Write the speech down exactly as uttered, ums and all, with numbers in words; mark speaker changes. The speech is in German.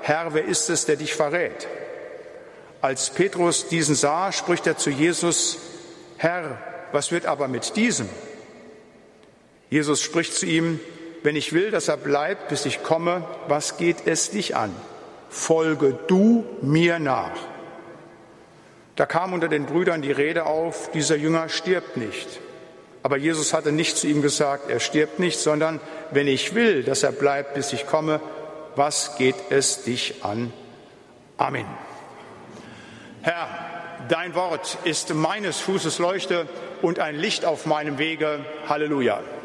Speaker 1: Herr, wer ist es, der dich verrät? Als Petrus diesen sah, spricht er zu Jesus, Herr, was wird aber mit diesem? Jesus spricht zu ihm, wenn ich will, dass er bleibt, bis ich komme, was geht es dich an? Folge du mir nach. Da kam unter den Brüdern die Rede auf, dieser Jünger stirbt nicht. Aber Jesus hatte nicht zu ihm gesagt, er stirbt nicht, sondern wenn ich will, dass er bleibt, bis ich komme, was geht es dich an? Amen. Herr, dein Wort ist meines Fußes Leuchte und ein Licht auf meinem Wege. Halleluja.